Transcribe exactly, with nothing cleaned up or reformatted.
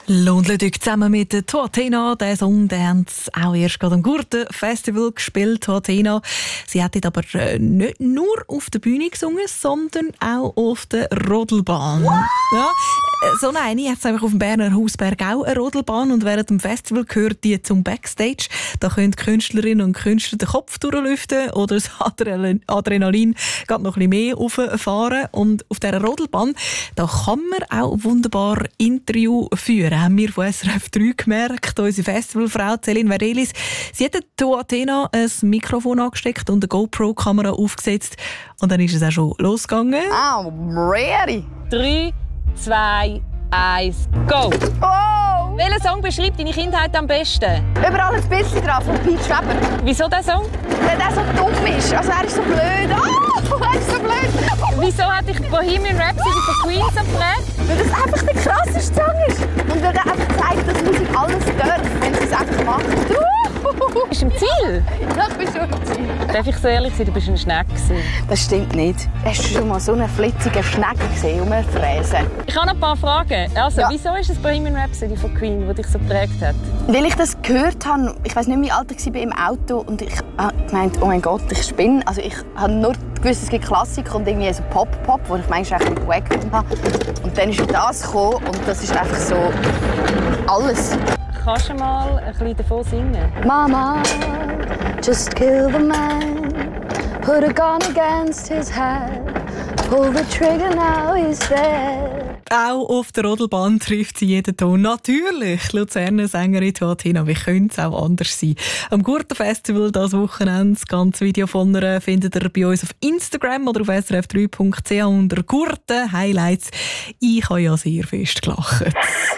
Lohndlödig zusammen mit der Tuatena. Der Song den haben sie auch erst gerade am Gurten-Festival gespielt. Tuatena. Sie hat aber nicht nur auf der Bühne gesungen, sondern auch auf der Rodelbahn. Ja, so eine hat es auf dem Berner Hausberg auch eine Rodelbahn und während dem Festival gehört die zum Backstage. Da können Künstlerinnen und Künstler den Kopf durchlüften oder das Adrenalin geht noch ein bisschen mehr auffahren. Und auf dieser Rodelbahn da kann man auch wunderbar Interview führen. Haben wir von S R F drei gemerkt. Unsere Festivalfrau Céline Varelis, sie hat der Tuatena ein Mikrofon angesteckt und eine GoPro-Kamera aufgesetzt. Und dann ist es auch schon losgegangen. I'm ready. Drei, zwei, eins, go! Oh! Welcher Song beschreibt deine Kindheit am besten? Überall ein bisschen drauf von Pete Schweber. Wieso der Song? Weil er so dumm ist. Also er ist so blöd. Oh, er ist so blöd. Wieso hat dich Bohemian Rhapsody von Queen so geprägt? Weil das einfach der krasseste Song ist. Und weil er einfach zeigt, dass Musik alles darf, wenn sie es einfach macht. Bist du im Ziel? Ja, ich bin schon im Ziel. Darf ich so ehrlich sein, du bist ein Schneck gewesen. Das stimmt nicht. Hast du schon mal so einen flitzigen Schneck gesehen, um Fräsen? Ich habe noch ein paar Fragen. Also, Ja. wieso ist es Bohemian Rhapsody von Queen, das dich so geprägt hat? Weil ich das gehört habe, ich weiß nicht, wie alt ich war im Auto und ich habe gemeint, oh mein Gott, ich spinne. Also ich habe nur gewusst, es gibt Klassik und irgendwie so Pop-Pop, wo ich manchmal ein bisschen wack habe. Und dann ist das gekommen und das ist einfach so alles. Kannst du mal ein bisschen davon singen? Mama, just kill the man, put a gun against his head, pull the trigger, now he's dead. Auch auf der Rodelbahn trifft sie jeden Ton. Natürlich, Luzerner Sängerin Tuatena. Wie könnte es auch anders sein? Am Gurten-Festival dieses Wochenende. Das ganze Video von ihr findet ihr bei uns auf Instagram oder auf s r f drei punkt c h unter Gurten Highlights. Ich habe ja sehr fest gelacht.